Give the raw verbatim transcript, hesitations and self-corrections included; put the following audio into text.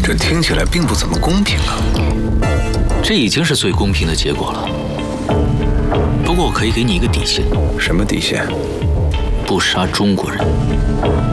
这听起来并不怎么公平啊。 这已经是最公平的结果了。不过我可以给你一个底线。 什么底线？ 不杀中国人。